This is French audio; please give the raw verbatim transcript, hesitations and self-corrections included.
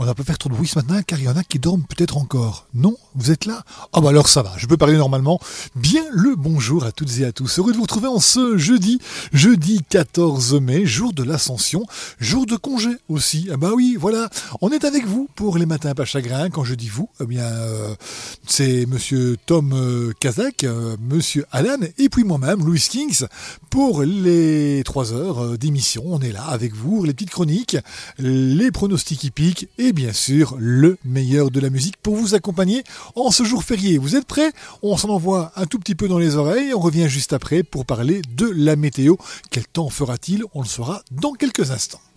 va pas faire trop de bruit ce matin car il y en a qui dorment peut-être encore. Non? Vous êtes là? Ah bah alors ça va, je peux parler normalement. Bien le bonjour à toutes et à tous. Heureux de vous retrouver en ce jeudi, jeudi quatorze mai, jour de l'Ascension, jour de congé aussi. Ah bah oui, voilà, on est avec vous pour les matins pas chagrin. Quand je dis vous, eh bien euh, c'est monsieur Tom euh, Kazak, euh, monsieur Alan et puis moi-même, Louis Kings, pour les trois heures euh, d'émission. On est là avec vous, les petites chroniques, les pronostics hippiques et bien sûr le meilleur de la musique pour vous accompagner en ce jour férié. Vous êtes prêts? On s'en envoie un tout petit peu dans les oreilles et on revient juste après pour parler de la météo. Quel temps fera-t-il? On le saura dans quelques instants.